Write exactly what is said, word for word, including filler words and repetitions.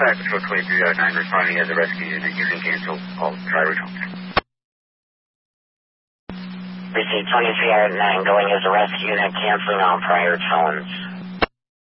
Pacific Patrol twenty-three oh nine responding as a rescue unit. You can cancel all driver tones. Received twenty-three oh nine going as a rescue unit, canceling all prior tones.